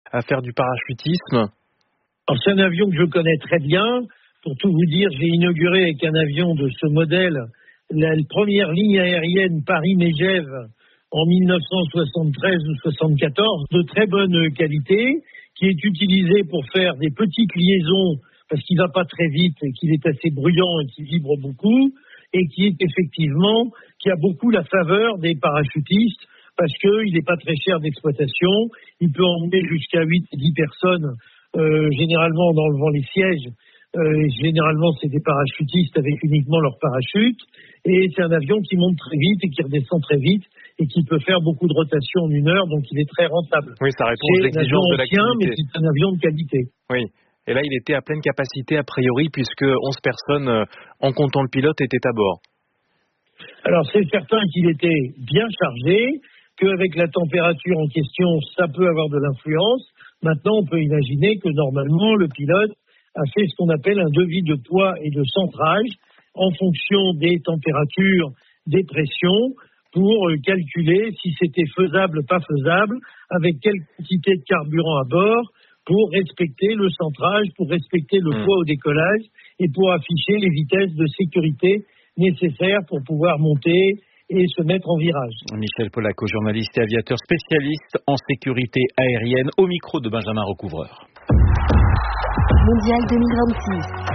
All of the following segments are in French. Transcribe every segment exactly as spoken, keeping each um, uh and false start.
à faire du parachutisme? Alors, c'est un avion que je connais très bien. Pour tout vous dire, j'ai inauguré avec un avion de ce modèle la première ligne aérienne Paris-Megève en dix-neuf cent soixante-treize ou soixante-quatorze, de très bonne qualité, qui est utilisée pour faire des petites liaisons, parce qu'il ne va pas très vite et qu'il est assez bruyant et qu'il vibre beaucoup, et qui est effectivement, qui a beaucoup la faveur des parachutistes, parce qu'il n'est pas très cher d'exploitation, il peut emmener jusqu'à huit à dix personnes, euh, généralement en enlevant les sièges. Euh, généralement, c'est des parachutistes avec uniquement leur parachute, et c'est un avion qui monte très vite et qui redescend très vite et qui peut faire beaucoup de rotation en une heure, donc il est très rentable. Oui, ça répond aux exigences de l'activité. C'est un avion ancien, mais c'est un avion de qualité. Oui, et là, il était à pleine capacité a priori, puisque onze personnes, euh, en comptant le pilote, étaient à bord. Alors, c'est certain qu'il était bien chargé, qu'avec la température en question, ça peut avoir de l'influence. Maintenant, on peut imaginer que normalement, le pilote a fait ce qu'on appelle un devis de poids et de centrage en fonction des températures, des pressions, pour calculer si c'était faisable ou pas faisable, avec quelle quantité de carburant à bord, pour respecter le centrage, pour respecter le mmh. poids au décollage et pour afficher les vitesses de sécurité nécessaires pour pouvoir monter et se mettre en virage. Michel Polaco, journaliste et aviateur spécialiste en sécurité aérienne, au micro de Benjamin Recouvreur. Mondial deux mille vingt-six.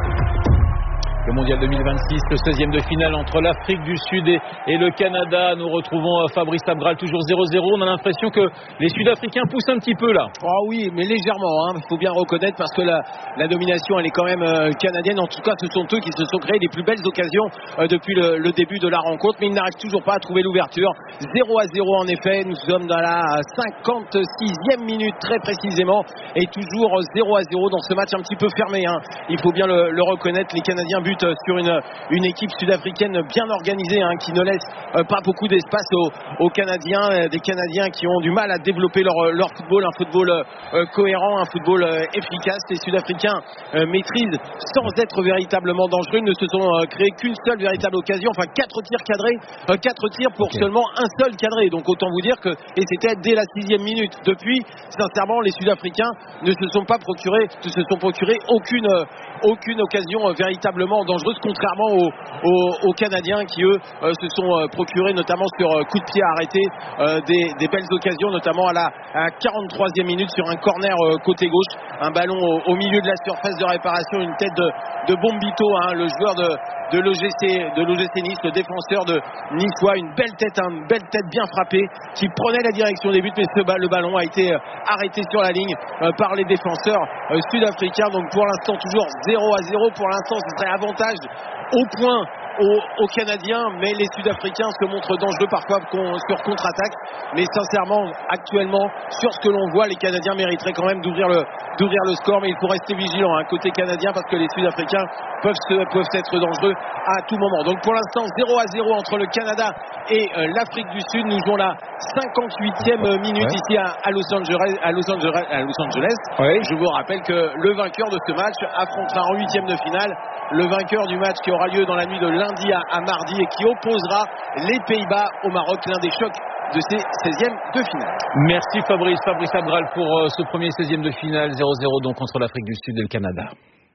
Le Mondial deux mille vingt-six, le seizième de finale entre l'Afrique du Sud et, et le Canada. Nous retrouvons Fabrice Abgral, toujours zéro zéro. On a l'impression que les Sud-Africains poussent un petit peu là. Oh oui, mais légèrement, il hein. faut bien reconnaître, parce que la, la domination, elle est quand même euh, canadienne. En tout cas, ce sont eux qui se sont créés les plus belles occasions euh, depuis le, le début de la rencontre. Mais ils n'arrivent toujours pas à trouver l'ouverture. zéro à zéro en effet. Nous sommes dans la cinquante-sixième minute très précisément. Et toujours zéro à zéro dans ce match un petit peu fermé. Hein. Il faut bien le, le reconnaître. Les Canadiens butent sur une, une équipe sud-africaine bien organisée, hein, qui ne laisse euh, pas beaucoup d'espace aux, aux Canadiens, euh, des Canadiens qui ont du mal à développer leur, leur football, un football euh, cohérent, un football euh, efficace. Les Sud-Africains euh, maîtrisent sans être véritablement dangereux. Ils ne se sont euh, créés qu'une seule véritable occasion, enfin quatre tirs cadrés, euh, quatre tirs pour okay. seulement un seul cadré. Donc autant vous dire que, et c'était dès la sixième minute. Depuis, sincèrement, les Sud-Africains ne se sont pas procurés, ne se sont procurés aucune euh, aucune occasion euh, véritablement dangereuse, contrairement aux, aux, aux Canadiens qui eux euh, se sont euh, procurés notamment sur euh, coup de pied arrêté euh, des, des belles occasions, notamment à la à quarante-troisième minute sur un corner euh, côté gauche, un ballon au, au milieu de la surface de réparation, une tête de, de Bombito, hein, le joueur de, de l'O G C de l'O G C Nice, le défenseur de Niçois, une belle tête, hein, une belle tête bien frappée qui prenait la direction des buts, mais ce, le ballon a été euh, arrêté sur la ligne euh, par les défenseurs euh, sud-africains. Donc pour l'instant toujours zéro à zéro, pour l'instant ce serait avantage au point aux, aux Canadiens, mais les Sud-Africains se montrent dangereux parfois sur contre-attaque. Mais sincèrement, actuellement, sur ce que l'on voit, les Canadiens mériteraient quand même d'ouvrir le, d'ouvrir le score, mais il faut rester vigilant, hein, côté canadien, parce que les Sud-Africains peuvent, se, peuvent être dangereux à tout moment. Donc pour l'instant, zéro à zéro entre le Canada et euh, l'Afrique du Sud. Nous jouons la cinquante-huitième minute ouais. ici à, à, Los Angeles, à, Los Angeles, à Los Angeles. Ouais. Je vous rappelle que le vainqueur de ce match affrontera en huitième de finale le vainqueur du match qui aura lieu dans la nuit de lundi à, à mardi et qui opposera les Pays-Bas au Maroc, l'un des chocs de ces seizièmes de finale. Merci Fabrice, Fabrice Abgral pour euh, ce premier seizième de finale, zéro zéro donc contre l'Afrique du Sud et le Canada.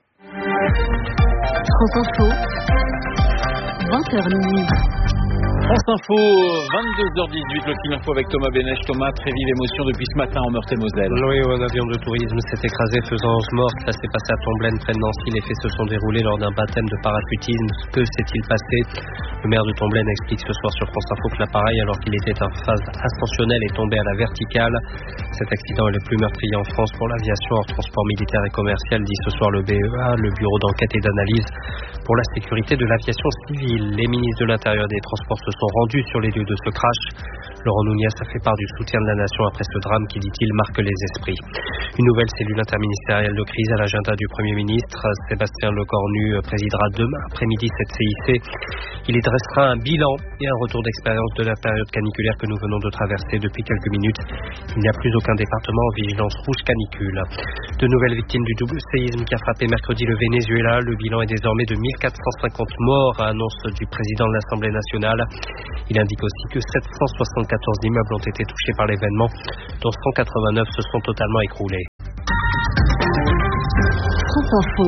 France Info, vingt heures minuit. France Info, vingt-deux heures dix-huit, le film info avec Thomas Bénèche. Thomas, très vive émotion depuis ce matin en Meurthe-et-Moselle. Oui, un avion de tourisme s'est écrasé faisant onze morts. Ça s'est passé à Tomblaine, près de Nancy. Les faits se sont déroulés lors d'un baptême de parachutisme. Que s'est-il passé? Le maire de Tomblaine explique ce soir sur France Info que l'appareil, alors qu'il était en phase ascensionnelle, est tombé à la verticale. Cet accident est le plus meurtrier en France pour l'aviation hors transport militaire et commercial, dit ce soir le B E A, le Bureau d'enquête et d'analyse pour la sécurité de l'aviation civile. Les ministres de l'Intérieur et des Transports se sont rendus sur les lieux de ce crash. Laurent Nunez a fait part du soutien de la nation après ce drame qui, dit-il, marque les esprits. Une nouvelle cellule interministérielle de crise à l'agenda du Premier ministre. Sébastien Lecornu présidera demain après-midi cette C I C. Il y dressera un bilan et un retour d'expérience de la période caniculaire que nous venons de traverser depuis quelques minutes. Il n'y a plus aucun département en vigilance rouge canicule. De nouvelles victimes du double séisme qui a frappé mercredi le Venezuela. Le bilan est désormais de mille quatre cent cinquante morts, annonce du président de l'Assemblée nationale. Il indique aussi que sept cent soixante-quatorze quatre-vingt-quatorze immeubles ont été touchés par l'événement, dont cent quatre-vingt-neuf se sont totalement écroulés. France Info.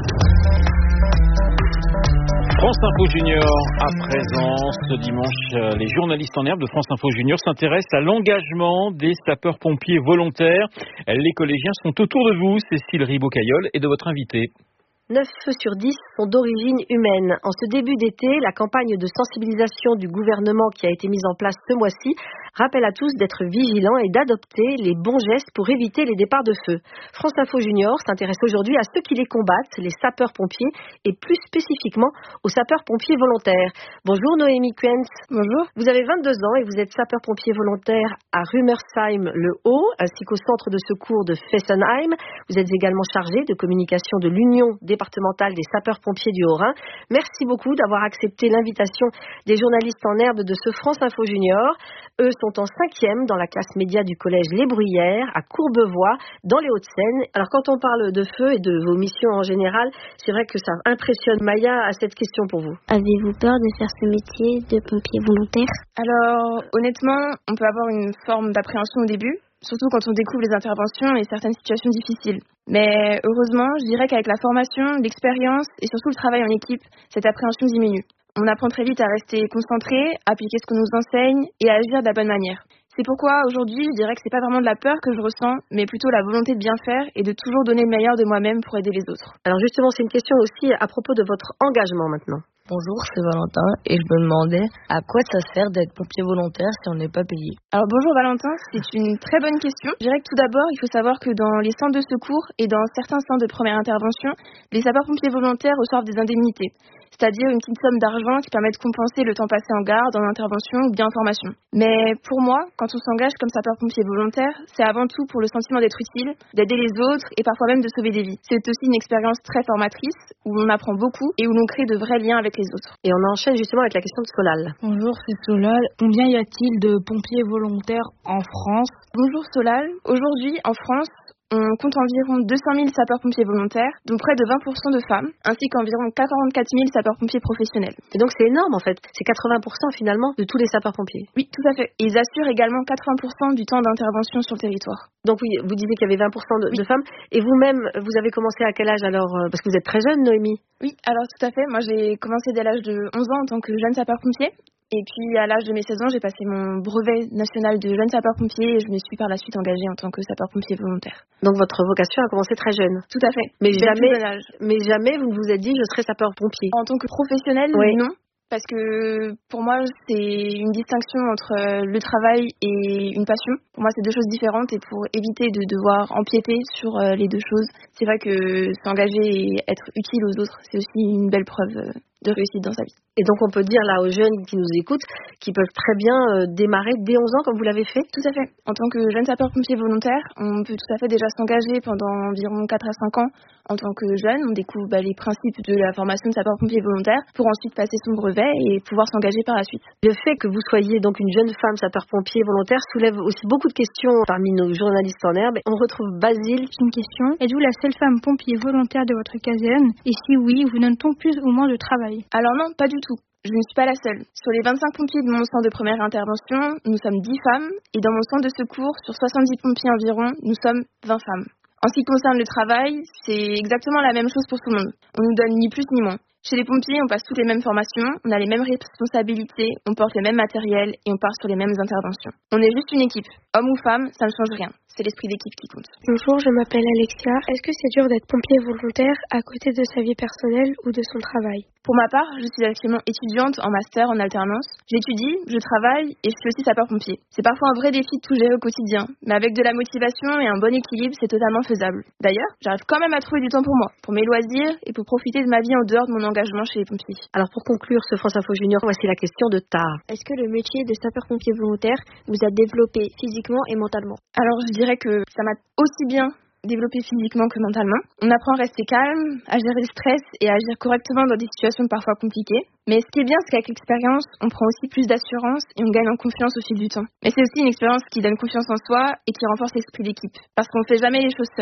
France Info Junior, à présent, ce dimanche, les journalistes en herbe de France Info Junior s'intéressent à l'engagement des sapeurs-pompiers volontaires. Les collégiens sont autour de vous, Cécile Ribaud-Caillol, et de votre invité. neuf feux sur dix sont d'origine humaine. En ce début d'été, la campagne de sensibilisation du gouvernement qui a été mise en place ce mois-ci rappelle à tous d'être vigilants et d'adopter les bons gestes pour éviter les départs de feu. France Info Junior s'intéresse aujourd'hui à ceux qui les combattent, les sapeurs-pompiers, et plus spécifiquement aux sapeurs-pompiers volontaires. Bonjour Noémie Kuentz. Bonjour. Vous avez vingt-deux ans et vous êtes sapeur-pompier volontaire à Rumersheim-le-Haut, ainsi qu'au centre de secours de Fessenheim. Vous êtes également chargé de communication de l'Union départementale des sapeurs-pompiers du Haut-Rhin. Merci beaucoup d'avoir accepté l'invitation des journalistes en herbe de ce France Info Junior. Eux sont en cinquième dans la classe média du collège Les Bruyères à Courbevoie, dans les Hauts-de-Seine. Alors quand on parle de feu et de vos missions en général, c'est vrai que ça impressionne. Maya a cette question pour vous. Avez-vous peur de faire ce métier de pompier volontaire? Alors honnêtement, on peut avoir une forme d'appréhension au début, surtout quand on découvre les interventions et certaines situations difficiles. Mais heureusement, je dirais qu'avec la formation, l'expérience et surtout le travail en équipe, cette appréhension diminue. On apprend très vite à rester concentré, à appliquer ce qu'on nous enseigne et à agir de la bonne manière. C'est pourquoi aujourd'hui, je dirais que c'est pas vraiment de la peur que je ressens, mais plutôt la volonté de bien faire et de toujours donner le meilleur de moi-même pour aider les autres. Alors justement, c'est une question aussi à propos de votre engagement maintenant. Bonjour, c'est Valentin et je me demandais à quoi ça sert d'être pompier volontaire si on n'est pas payé. Alors bonjour Valentin, c'est une très bonne question. Je dirais que tout d'abord, il faut savoir que dans les centres de secours et dans certains centres de première intervention, les sapeurs-pompiers volontaires reçoivent des indemnités, c'est-à-dire une petite somme d'argent qui permet de compenser le temps passé en garde, en intervention ou bien en formation. Mais pour moi, quand on s'engage comme sapeur-pompier volontaire, c'est avant tout pour le sentiment d'être utile, d'aider les autres et parfois même de sauver des vies. C'est aussi une expérience très formatrice où on apprend beaucoup et où l'on crée de vrais liens avec les autres. Et on enchaîne justement avec la question de Solal. Bonjour, c'est Solal. Combien y a-t-il de pompiers volontaires en France? Bonjour Solal. Aujourd'hui, en France, on compte environ deux cent mille sapeurs-pompiers volontaires, dont près de vingt pour cent de femmes, ainsi qu'environ quarante-quatre mille sapeurs-pompiers professionnels. Et donc c'est énorme en fait, c'est quatre-vingts pour cent finalement de tous les sapeurs-pompiers. Oui, tout à fait. Et ils assurent également quatre-vingts pour cent du temps d'intervention sur le territoire. Donc oui, vous disiez qu'il y avait vingt pour cent de, oui. de femmes, et vous-même, vous avez commencé à quel âge alors? Parce que vous êtes très jeune, Noémie. Oui, alors tout à fait. Moi j'ai commencé dès l'âge de onze ans en tant que jeune sapeur-pompier. Et puis, à l'âge de mes seize ans, j'ai passé mon brevet national de jeune sapeur-pompier et je me suis par la suite engagée en tant que sapeur-pompier volontaire. Donc, votre vocation a commencé très jeune. Tout à fait. Mais jamais, mais jamais vous ne vous êtes dit, je serai sapeur-pompier. En tant que professionnel, oui. Non. Parce que pour moi, c'est une distinction entre le travail et une passion. Pour moi, c'est deux choses différentes et pour éviter de devoir empiéter sur les deux choses, c'est vrai que s'engager et être utile aux autres, c'est aussi une belle preuve de réussite dans sa vie. Et donc on peut dire là aux jeunes qui nous écoutent qu'ils peuvent très bien euh, démarrer dès onze ans comme vous l'avez fait? Tout à fait. En tant que jeune sapeur-pompier volontaire, on peut tout à fait déjà s'engager pendant environ quatre à cinq ans en tant que jeune. On découvre bah, les principes de la formation de sapeur-pompier volontaire pour ensuite passer son brevet et pouvoir s'engager par la suite. Le fait que vous soyez donc une jeune femme sapeur-pompier volontaire soulève aussi beaucoup de questions parmi nos journalistes en herbe. On retrouve Basile. Une question. Êtes-vous la seule femme pompier volontaire de votre caserne? Et si oui, vous donne-t-on plus ou moins de travail? Alors non, pas du tout. Je ne suis pas la seule. Sur les vingt-cinq pompiers de mon centre de première intervention, nous sommes dix femmes et dans mon centre de secours, sur soixante-dix pompiers environ, nous sommes vingt femmes. En ce qui concerne le travail, c'est exactement la même chose pour tout le monde. On nous donne ni plus ni moins. Chez les pompiers, on passe toutes les mêmes formations, on a les mêmes responsabilités, on porte le même matériel et on part sur les mêmes interventions. On est juste une équipe. Homme ou femme, ça ne change rien. C'est l'esprit d'équipe qui compte. Bonjour, je m'appelle Alexia. Est-ce que c'est dur d'être pompier volontaire à côté de sa vie personnelle ou de son travail? Pour ma part, je suis actuellement étudiante en master en alternance. J'étudie, je travaille et je suis aussi sapeur-pompier. C'est parfois un vrai défi de tout gérer au quotidien, mais avec de la motivation et un bon équilibre, c'est totalement faisable. D'ailleurs, j'arrive quand même à trouver du temps pour moi, pour mes loisirs et pour profiter de ma vie en dehors de mon engagement chez les pompiers. Alors pour conclure ce France Info Junior, voici la question de Tara. Est-ce que le métier de sapeur-pompier volontaire vous a développé physiquement et mentalement? Alors je dirais que ça m'a aussi bien développé physiquement que mentalement. On apprend à rester calme, à gérer le stress et à agir correctement dans des situations parfois compliquées. Mais ce qui est bien, c'est qu'avec l'expérience, on prend aussi plus d'assurance et on gagne en confiance au fil du temps. Mais c'est aussi une expérience qui donne confiance en soi et qui renforce l'esprit d'équipe. Parce qu'on ne fait jamais les choses seul.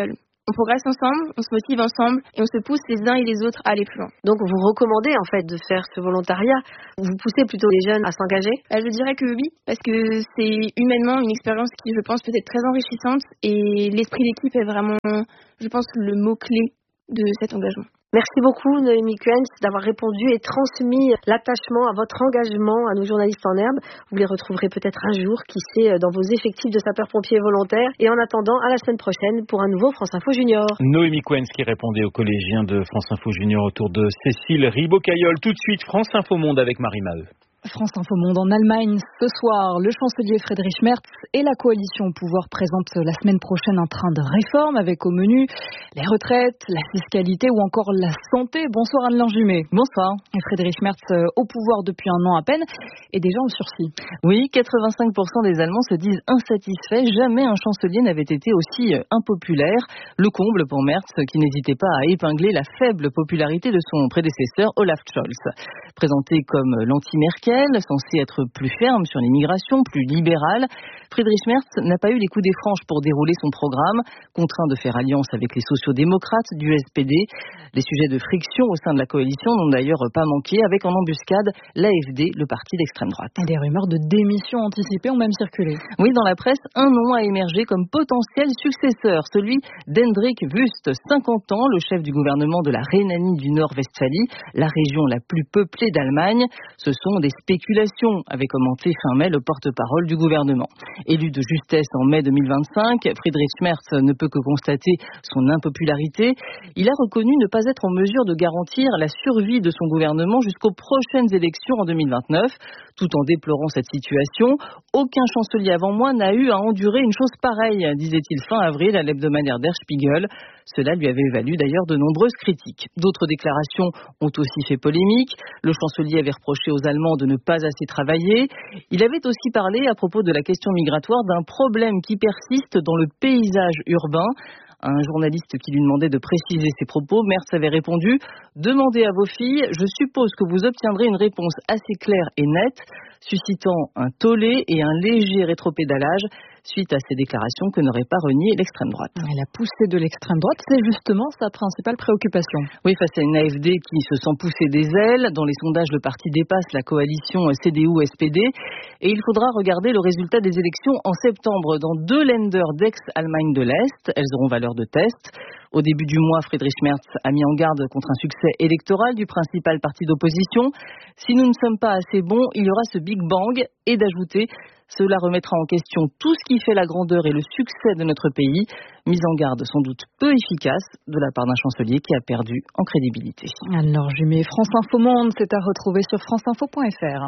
On progresse ensemble, on se motive ensemble et on se pousse les uns et les autres à aller plus loin. Donc vous recommandez en fait de faire ce volontariat. Vous poussez plutôt les jeunes à s'engager? Je dirais que oui, parce que c'est humainement une expérience qui, je pense, peut être très enrichissante et l'esprit d'équipe est vraiment, je pense, le mot-clé de cet engagement. Merci beaucoup Noémie Kuens d'avoir répondu et transmis l'attachement à votre engagement à nos journalistes en herbe. Vous les retrouverez peut-être un jour, qui sait, dans vos effectifs de sapeurs-pompiers volontaires. Et en attendant, à la semaine prochaine pour un nouveau France Info Junior. Noémie Kuens qui répondait aux collégiens de France Info Junior autour de Cécile Ribaud-Caillol. Tout de suite, France Info Monde avec Marie Maheu. France Info Monde en Allemagne. Ce soir, le chancelier Friedrich Merz et la coalition au pouvoir présentent la semaine prochaine un train de réforme avec au menu les retraites, la fiscalité ou encore la santé. Bonsoir Anne Lanjumet. Bonsoir. Et Friedrich Merz au pouvoir depuis un an à peine et déjà en sursis. Oui, quatre-vingt-cinq pour cent des Allemands se disent insatisfaits. Jamais un chancelier n'avait été aussi impopulaire. Le comble pour Merz qui n'hésitait pas à épingler la faible popularité de son prédécesseur Olaf Scholz. Présenté comme l'anti-Merkel, censé être plus ferme sur l'immigration, plus libéral, Friedrich Merz n'a pas eu les coups des franches pour dérouler son programme, contraint de faire alliance avec les sociodémocrates du S P D. Les sujets de friction au sein de la coalition n'ont d'ailleurs pas manqué, avec en embuscade l'A F D, le parti d'extrême droite. Et des rumeurs de démission anticipée ont même circulé. Oui, dans la presse, un nom a émergé comme potentiel successeur, celui d'Hendrik Wüst, cinquante ans, le chef du gouvernement de la Rhénanie du Nord-Westphalie, la région la plus peuplée d'Allemagne. Ce sont des spéculations, avait commenté fin mai le porte-parole du gouvernement. Élu de justesse en mai deux mille vingt-cinq, Friedrich Merz ne peut que constater son impopularité. Il a reconnu ne pas être en mesure de garantir la survie de son gouvernement jusqu'aux prochaines élections en deux mille vingt-neuf, tout en déplorant cette situation. Aucun chancelier avant moi n'a eu à endurer une chose pareille, disait-il fin avril à l'hebdomadaire Der Spiegel. Cela lui avait valu d'ailleurs de nombreuses critiques. D'autres déclarations ont aussi fait polémique. Le chancelier avait reproché aux Allemands de ne pas assez travailler. Il avait aussi parlé à propos de la question migratoire d'un problème qui persiste dans le paysage urbain. À un journaliste qui lui demandait de préciser ses propos, Merz avait répondu « Demandez à vos filles, je suppose que vous obtiendrez une réponse assez claire et nette », suscitant un tollé et un léger rétropédalage suite à ces déclarations que n'aurait pas renié l'extrême droite. Et la poussée de l'extrême droite, c'est justement sa principale préoccupation. Oui, face à une A F D qui se sent pousser des ailes. Dans les sondages, le parti dépasse la coalition C D U S P D. Et il faudra regarder le résultat des élections en septembre dans deux Länder d'ex-Allemagne de l'Est. Elles auront valeur de test. Au début du mois, Friedrich Merz a mis en garde contre un succès électoral du principal parti d'opposition. Si nous ne sommes pas assez bons, il y aura ce Big Bang, et d'ajouter, cela remettra en question tout ce qui fait la grandeur et le succès de notre pays. Mise en garde sans doute peu efficace de la part d'un chancelier qui a perdu en crédibilité. Alors, Jumet, France Info Monde, c'est à retrouver sur franceinfo point f r.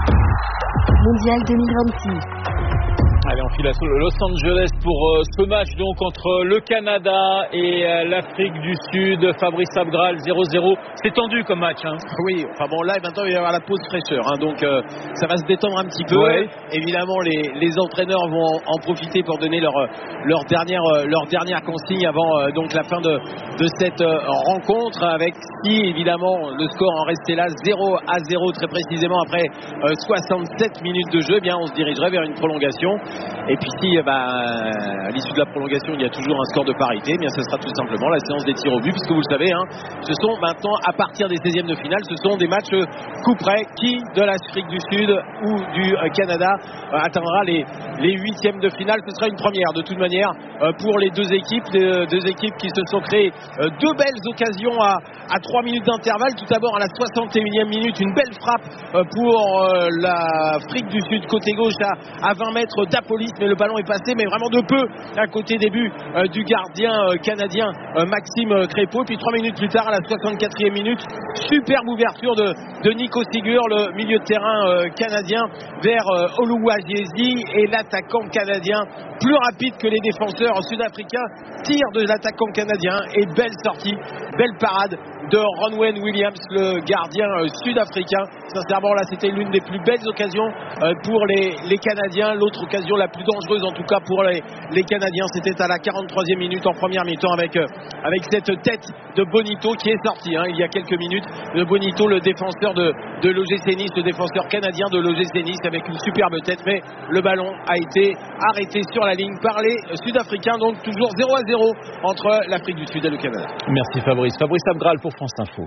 Mondial deux mille vingt-six. Allez, on file à Los Angeles pour euh, ce match donc entre le Canada et euh, l'Afrique du Sud. Fabrice Abgral, zéro zéro. C'est tendu comme match. Hein. Oui, enfin bon, là maintenant il va y avoir la pause fraîcheur. Hein, donc euh, ça va se détendre un petit peu. Ouais. Évidemment, les, les entraîneurs vont en profiter pour donner leur, leur, dernière, leur dernière consigne avant euh, donc la fin de, de cette euh, rencontre. Avec si évidemment le score en restait là, zéro à zéro très précisément après euh, soixante-sept minutes de jeu, eh bien on se dirigerait vers une prolongation. Et puis si bah, à l'issue de la prolongation il y a toujours un score de parité, eh bien ce sera tout simplement la séance des tirs au but, puisque vous le savez, hein, ce sont maintenant à partir des seizièmes de finale, ce sont des matchs coup près. Qui de l'Afrique du Sud ou du Canada euh, atteindra les, les huitièmes de finale? Ce sera une première de toute manière euh, pour les deux équipes, les deux équipes qui se sont créées euh, deux belles occasions à, à trois minutes d'intervalle. Tout d'abord à la soixante et unième minute, une belle frappe euh, pour euh, l'Afrique du Sud côté gauche à, à vingt mètres d'Apolis, mais le ballon est passé mais vraiment de peu à côté des buts euh, du gardien euh, canadien euh, Maxime Crépeau. Et puis trois minutes plus tard à la soixante-quatrième minute, superbe ouverture de, de Nico Sigur, le milieu de terrain euh, canadien, vers euh, Oluwaseyi, et l'attaquant canadien plus rapide que les défenseurs sud-africains tire de l'attaquant canadien et belle sortie, belle parade de Ronwen Williams, le gardien euh, sud-africain. Sincèrement là c'était l'une des plus belles occasions euh, pour les, les Canadiens. L'autre occasion la plus dangereuse en tout cas pour les, les Canadiens. C'était à la quarante-troisième minute en première mi-temps avec, euh, avec cette tête de Bonito qui est sortie hein, il y a quelques minutes. De Bonito, le défenseur de, de l'O G C Nice, le défenseur canadien de l'O G C Nice avec une superbe tête, mais le ballon a été arrêté sur la ligne par les Sud-Africains, donc toujours zéro à zéro entre l'Afrique du Sud et le Canada. Merci Fabrice. Fabrice Abgral pour France Info.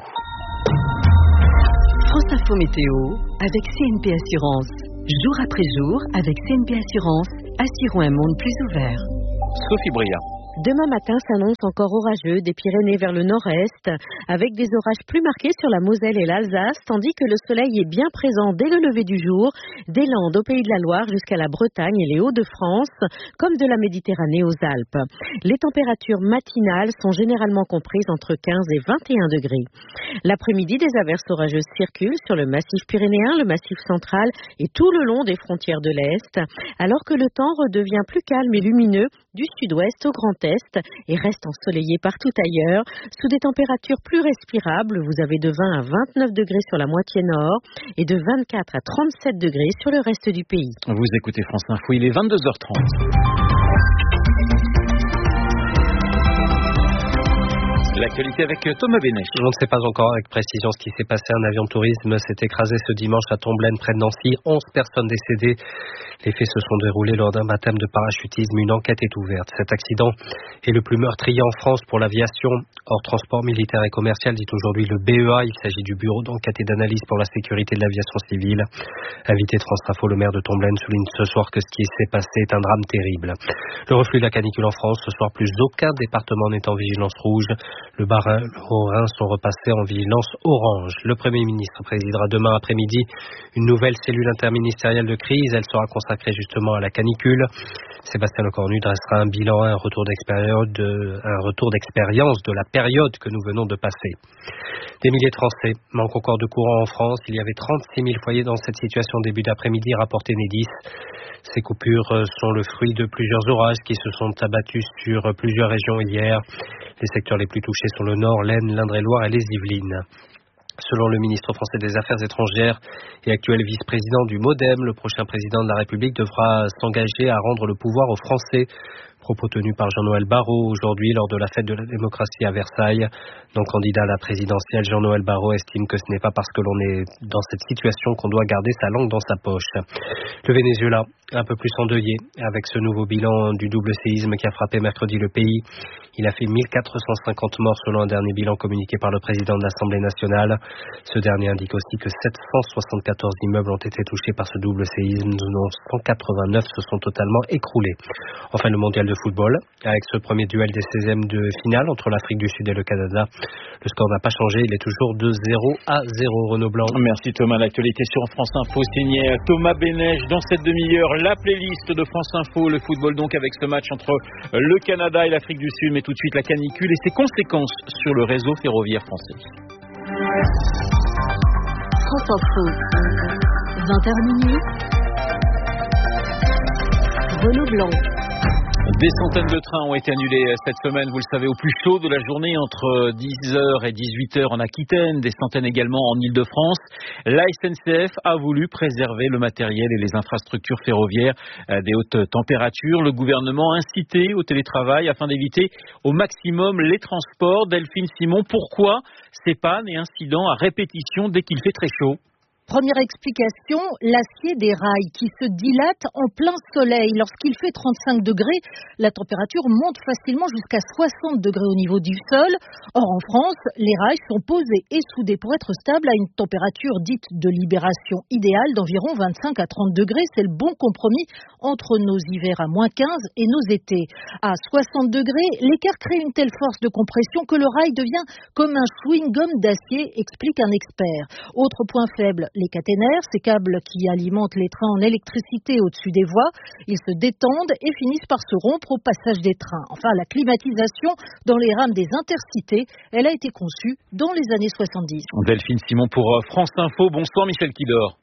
France Info Météo avec C N P Assurance. Jour après jour, avec C N P Assurance, assurons un monde plus ouvert. Sophie Bria. Demain matin s'annonce encore orageux des Pyrénées vers le nord-est, avec des orages plus marqués sur la Moselle et l'Alsace, tandis que le soleil est bien présent dès le lever du jour, des Landes au Pays de la Loire jusqu'à la Bretagne et les Hauts-de-France, comme de la Méditerranée aux Alpes. Les températures matinales sont généralement comprises entre quinze et vingt et un degrés. L'après-midi, des averses orageuses circulent sur le massif pyrénéen, le massif central et tout le long des frontières de l'Est, alors que le temps redevient plus calme et lumineux du sud-ouest au Grand Est et reste ensoleillé partout ailleurs, sous des températures plus respirables. Vous avez de vingt à vingt-neuf degrés sur la moitié nord et de vingt-quatre à trente-sept degrés sur le reste du pays. Vous écoutez France Info, il est vingt-deux heures trente. L'actualité avec Thomas Bénèche. On ne sait pas encore avec précision ce qui s'est passé. Un avion de tourisme s'est écrasé ce dimanche à Tomblaine, près de Nancy. onze personnes décédées. Les faits se sont déroulés lors d'un baptême de parachutisme. Une enquête est ouverte. Cet accident est le plus meurtrier en France pour l'aviation. Hors transport militaire et commercial, dit aujourd'hui le B E A. Il s'agit du Bureau d'enquête et d'analyse pour la sécurité de l'aviation civile. Invité de France Info, le maire de Tomblaine souligne ce soir que ce qui s'est passé est un drame terrible. Le reflux de la canicule en France. Ce soir, plus aucun département n'est en vigilance rouge. Le Bas-Rhin, le Haut-Rhin sont repassés en vigilance orange. Le Premier ministre présidera demain après-midi une nouvelle cellule interministérielle de crise. Elle sera consacrée justement à la canicule. Sébastien Lecornu dressera un bilan, un retour d'expérience de, un retour d'expérience de la période que nous venons de passer. Des milliers de Français manquent encore de courant en France. Il y avait trente-six mille foyers dans cette situation début d'après-midi, rapporté Enedis. Ces coupures sont le fruit de plusieurs orages qui se sont abattus sur plusieurs régions hier. Les secteurs les plus touchés sont le Nord, l'Aisne, l'Indre-et-Loire et les Yvelines. Selon le ministre français des Affaires étrangères et actuel vice-président du MoDem, le prochain président de la République devra s'engager à rendre le pouvoir aux Français. Propos tenus par Jean-Noël Barrot aujourd'hui lors de la fête de la démocratie à Versailles. Donc candidat à la présidentielle, Jean-Noël Barrot estime que ce n'est pas parce que l'on est dans cette situation qu'on doit garder sa langue dans sa poche. Le Venezuela, un peu plus endeuillé avec ce nouveau bilan du double séisme qui a frappé mercredi le pays. Il a fait mille quatre cent cinquante morts selon un dernier bilan communiqué par le président de l'Assemblée nationale. Ce dernier indique aussi que sept cent soixante-quatorze immeubles ont été touchés par ce double séisme, dont cent quatre-vingt-neuf se sont totalement écroulés. Enfin, le mondial de football, avec ce premier duel des seizièmes de finale entre l'Afrique du Sud et le Canada. Le score n'a pas changé, il est toujours de zéro à zéro. Renaud Blanc. Merci Thomas. L'actualité sur France Info, signé Thomas Bénèche. Dans cette demi-heure, la playlist de France Info, le football donc avec ce match entre le Canada et l'Afrique du Sud, mais tout de suite la canicule et ses conséquences sur le réseau ferroviaire français. France Info, vingt heures minuit. Renaud Blanc. Des centaines de trains ont été annulés cette semaine, vous le savez, au plus chaud de la journée, entre dix heures et dix-huit heures en Aquitaine, des centaines également en Île-de-France. La S N C F a voulu préserver le matériel et les infrastructures ferroviaires des hautes températures. Le gouvernement a incité au télétravail afin d'éviter au maximum les transports. Delphine Simon, pourquoi ces pannes et incidents à répétition dès qu'il fait très chaud ? Première explication, l'acier des rails qui se dilate en plein soleil. Lorsqu'il fait trente-cinq degrés, la température monte facilement jusqu'à soixante degrés au niveau du sol. Or, en France, les rails sont posés et soudés pour être stables à une température dite de libération idéale d'environ vingt-cinq à trente degrés. C'est le bon compromis entre nos hivers à moins quinze et nos étés. À soixante degrés, l'écart crée une telle force de compression que le rail devient comme un chewing-gum d'acier, explique un expert. Autre point faible, les caténaires, ces câbles qui alimentent les trains en électricité au-dessus des voies, ils se détendent et finissent par se rompre au passage des trains. Enfin, la climatisation dans les rames des intercités, elle a été conçue dans les années soixante-dix. Delphine Simon pour France Info. Bonsoir Michel Kidor.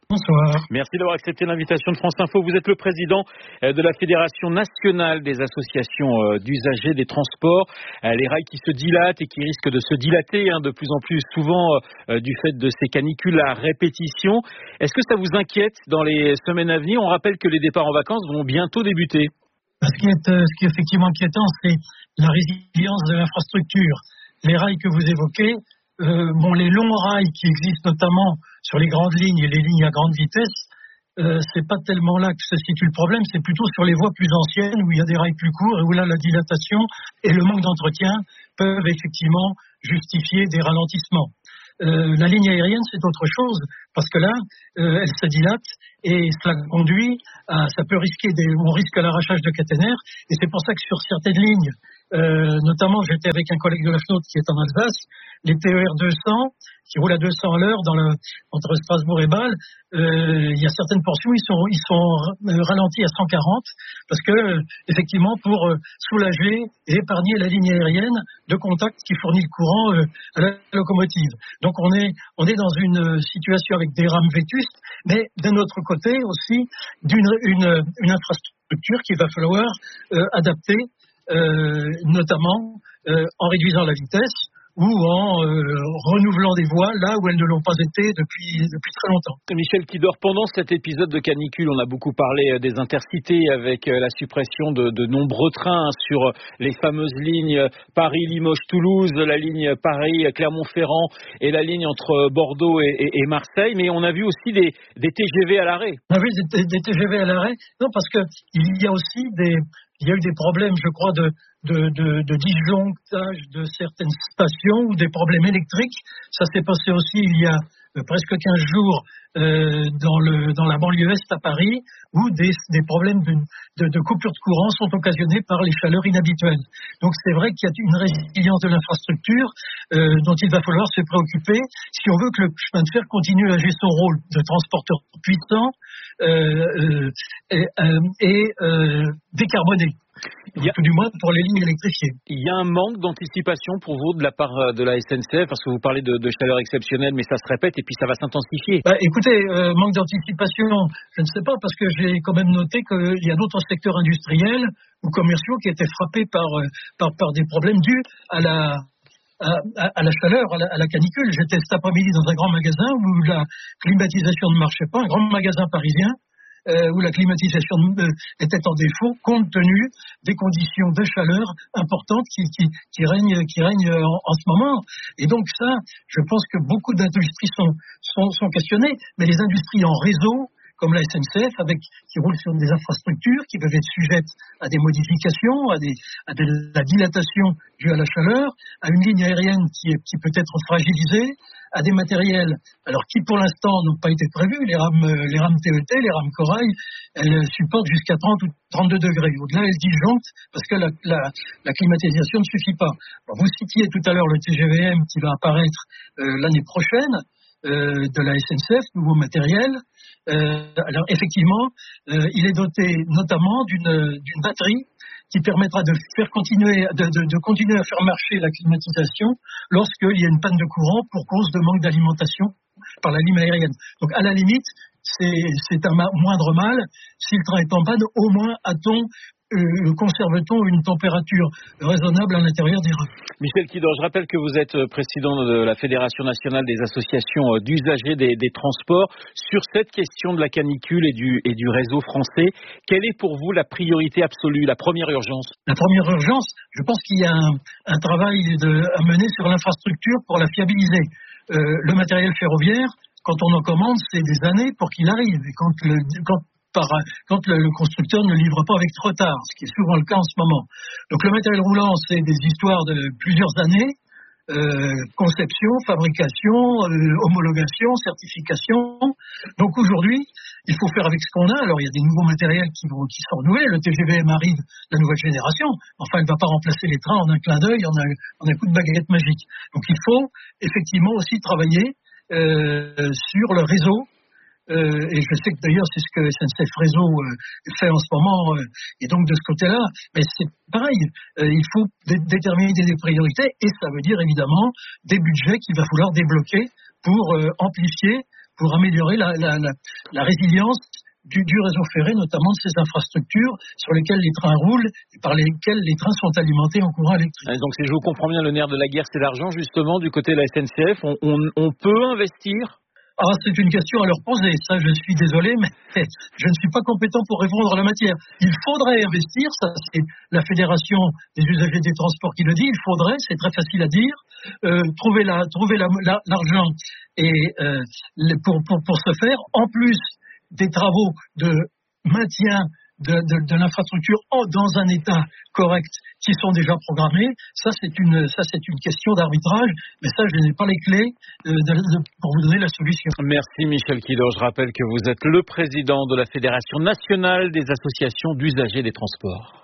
Bonsoir. Merci d'avoir accepté l'invitation de France Info. Vous êtes le président de la Fédération nationale des associations d'usagers des transports. Les rails qui se dilatent et qui risquent de se dilater hein, de plus en plus souvent euh, du fait de ces canicules à répétition. Est-ce que ça vous inquiète dans les semaines à venir? On rappelle que les départs en vacances vont bientôt débuter. Ce qui est, ce qui est effectivement inquiétant, c'est la résilience de l'infrastructure. Les rails que vous évoquez, euh, bon, les longs rails qui existent notamment sur les grandes lignes et les lignes à grande vitesse, euh, c'est pas tellement là que se situe le problème, c'est plutôt sur les voies plus anciennes où il y a des rails plus courts et où là la dilatation et le manque d'entretien peuvent effectivement justifier des ralentissements. Euh, la ligne aérienne, c'est autre chose, parce que là, euh, elle se dilate et cela conduit à, ça peut risquer des, on risque l'arrachage de caténaires, et c'est pour ça que sur certaines lignes, euh, notamment j'étais avec un collègue de la F N O T qui est en Alsace, les T E R deux cents, qui roulent à deux cents à l'heure dans le, entre Strasbourg et Bâle, euh, il y a certaines portions, ils sont, ils sont ralentis à cent quarante, parce que, euh, effectivement, pour euh, soulager et épargner la ligne aérienne de contact qui fournit le courant euh, à la locomotive. Donc on est, on est dans une situation avec des rames vétustes, mais d'un autre côté aussi d'une une, une infrastructure qu'il va falloir euh, adapter, euh, notamment euh, en réduisant la vitesse ou en euh, renouvelant des voies là où elles ne l'ont pas été depuis, depuis très longtemps. Michel Kidor, pendant cet épisode de canicule, on a beaucoup parlé des intercités avec la suppression de, de nombreux trains sur les fameuses lignes Paris-Limoges-Toulouse, la ligne Paris-Clermont-Ferrand et la ligne entre Bordeaux et, et, et Marseille, mais on a vu aussi des, des T G V à l'arrêt. On a vu des, des T G V à l'arrêt, non, parce qu'il y a aussi des... Il y a eu des problèmes, je crois, de, de, de, de disjonctage de certaines stations ou des problèmes électriques. Ça s'est passé aussi il y a euh, presque quinze jours euh, dans, le, dans la banlieue est à Paris, où des, des problèmes de, de, de coupure de courant sont occasionnés par les chaleurs inhabituelles. Donc c'est vrai qu'il y a une résilience de l'infrastructure euh, dont il va falloir se préoccuper si on veut que le chemin de fer continue à jouer son rôle de transporteur puissant euh, euh, et, euh, et euh, décarboné. Il y a, tout du moins pour les lignes électrifiées. Il y a un manque d'anticipation pour vous de la part de la S N C F, parce que vous parlez de, de chaleur exceptionnelle, mais ça se répète et puis ça va s'intensifier. Bah, écoutez, euh, manque d'anticipation, je ne sais pas, parce que j'ai quand même noté qu'il y a d'autres secteurs industriels ou commerciaux qui étaient frappés par, par, par des problèmes dus à la... À, à, à la chaleur, à la, à la canicule. J'étais cet après-midi dans un grand magasin où la climatisation ne marchait pas, un grand magasin parisien, euh, où la climatisation euh, était en défaut, compte tenu des conditions de chaleur importantes qui, qui, qui règnent, qui règnent en, en ce moment. Et donc ça, je pense que beaucoup d'industries sont, sont, sont questionnées, mais les industries en réseau, comme la S N C F, avec, qui roulent sur des infrastructures qui peuvent être sujettes à des modifications, à, des, à de la dilatation due à la chaleur, à une ligne aérienne qui, est, qui peut être fragilisée, à des matériels, alors qui pour l'instant n'ont pas été prévus, les rames, les rames T E T, les rames corail, elles supportent jusqu'à trente ou trente-deux degrés. Au-delà, elles disjonctent parce que la, la, la climatisation ne suffit pas. Alors, vous citiez tout à l'heure le T G V M qui va apparaître euh, l'année prochaine, euh, de la S N C F, nouveau matériel. Euh, alors effectivement, euh, il est doté notamment d'une, d'une batterie qui permettra de faire continuer, de, de, de continuer à faire marcher la climatisation lorsqu'il y a une panne de courant pour cause de manque d'alimentation par la ligne aérienne. Donc à la limite, c'est, c'est un moindre mal. Si le train est en panne, au moins a-t-on Euh, conserve-t-on une température raisonnable à l'intérieur des rails. Michel Kidor, je rappelle que vous êtes président de la Fédération nationale des associations d'usagers des, des transports. Sur cette question de la canicule et du, et du réseau français, quelle est pour vous la priorité absolue, la première urgence? La première urgence, je pense qu'il y a un, un travail de, à mener sur l'infrastructure pour la fiabiliser. Euh, le matériel ferroviaire, quand on en commande, c'est des années pour qu'il arrive. Et quand le, quand Par, quand le, le constructeur ne livre pas avec retard, ce qui est souvent le cas en ce moment. Donc le matériel roulant, c'est des histoires de plusieurs années, euh, conception, fabrication, euh, homologation, certification. Donc aujourd'hui, il faut faire avec ce qu'on a. Alors il y a des nouveaux matériels qui, vont, qui sont renouvelés. Le T G V M arrive, la nouvelle génération. Enfin, elle ne va pas remplacer les trains en un clin d'œil, en un, en un coup de baguette magique. Donc il faut effectivement aussi travailler euh, sur le réseau. Euh, et je sais que d'ailleurs c'est ce que S N C F Réseau euh, fait en ce moment, euh, et donc de ce côté-là, mais c'est pareil, euh, il faut dé- déterminer des priorités, et ça veut dire évidemment des budgets qu'il va falloir débloquer pour euh, amplifier pour améliorer la, la, la, la résilience du, du réseau ferré, notamment de ces infrastructures sur lesquelles les trains roulent et par lesquelles les trains sont alimentés en courant électrique. Donc si je vous comprends bien, le nerf de la guerre, c'est l'argent, justement, du côté de la S N C F. On, on, on peut investir ? Ah, c'est une question à leur poser. Ça, je suis désolé, mais je ne suis pas compétent pour répondre à la matière. Il faudrait investir, ça c'est la Fédération des usagers des transports qui le dit, il faudrait, c'est très facile à dire, euh, trouver, la, trouver la, la, l'argent et, euh, pour, pour, pour ce faire, en plus des travaux de maintien de, de, de l'infrastructure dans un état correct qui sont déjà programmés. Ça, c'est une, ça, c'est une question d'arbitrage, mais ça, je n'ai pas les clés de, de, de, pour vous donner la solution. Merci Michel Quilot. Je rappelle que vous êtes le président de la Fédération nationale des associations d'usagers des transports.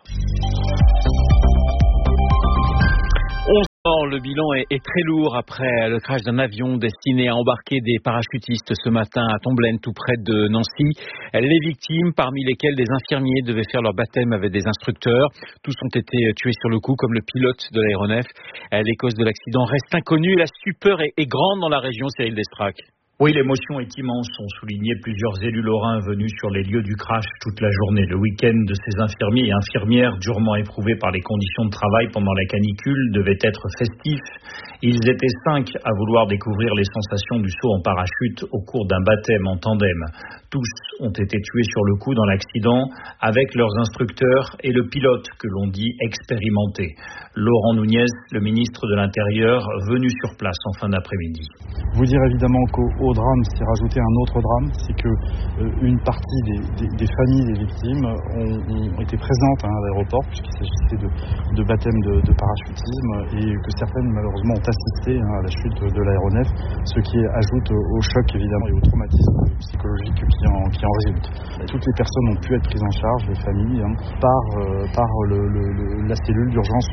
Le bilan est, est très lourd après le crash d'un avion destiné à embarquer des parachutistes ce matin à Tomblaine, tout près de Nancy. Les victimes, parmi lesquelles des infirmiers devaient faire leur baptême avec des instructeurs. Tous ont été tués sur le coup, comme le pilote de l'aéronef. Les causes de l'accident restent inconnues. La stupeur est, est grande dans la région, Cyril Destrac. Oui, l'émotion est immense, ont souligné plusieurs élus lorrains venus sur les lieux du crash toute la journée. Le week-end de ces infirmiers et infirmières durement éprouvés par les conditions de travail pendant la canicule devait être festif. Ils étaient cinq à vouloir découvrir les sensations du saut en parachute au cours d'un baptême en tandem. Tous ont été tués sur le coup dans l'accident avec leurs instructeurs et le pilote que l'on dit expérimenté. Laurent Nunez, le ministre de l'Intérieur, venu sur place en fin d'après-midi. Vous dire évidemment qu'au au drame s'est rajouté un autre drame, c'est que euh, une partie des, des, des familles des victimes ont, ont été présentes hein, à l'aéroport puisqu'il s'agissait de, de baptême de, de parachutisme et que certaines malheureusement ont assisté hein, à la chute de l'aéronef, ce qui ajoute au choc évidemment et au traumatisme psychologique qui en, qui en résulte. Toutes les personnes ont pu être prises en charge, les familles, hein, par, euh, par le, le, le, la cellule d'urgence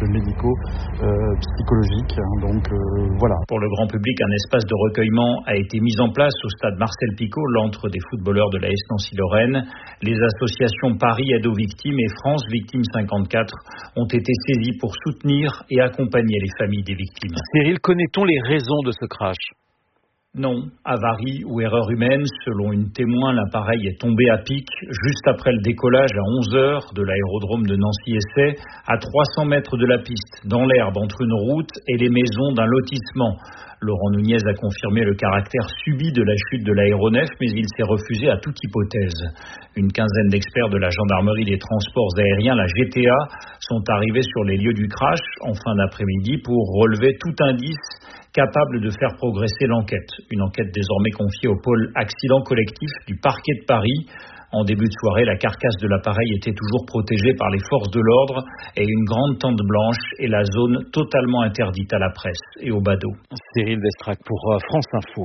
médico-psychologique. Euh, hein, donc euh, voilà. Pour le grand public, un espace de recueillement a été mis en place au stade Marcel Picot, l'antre des footballeurs de l'A S Nancy-Lorraine. Les associations Paris Aide aux Victimes et France Victimes cinquante-quatre ont été saisies pour soutenir et accompagner les familles des victimes. Cyril, connaît-on les raisons de ce crash ? Non, avarie ou erreur humaine, selon une témoin, l'appareil est tombé à pic juste après le décollage à onze heures de l'aérodrome de Nancy-Essay, à trois cents mètres de la piste, dans l'herbe entre une route et les maisons d'un lotissement. Laurent Nunez a confirmé le caractère subi de la chute de l'aéronef, mais il s'est refusé à toute hypothèse. Une quinzaine d'experts de la gendarmerie des transports aériens, la G T A, sont arrivés sur les lieux du crash en fin d'après-midi pour relever tout indice capable de faire progresser l'enquête. Une enquête désormais confiée au pôle accident collectif du parquet de Paris. En début de soirée, la carcasse de l'appareil était toujours protégée par les forces de l'ordre et une grande tente blanche et la zone totalement interdite à la presse et aux badauds. Cyril Destrac pour France Info.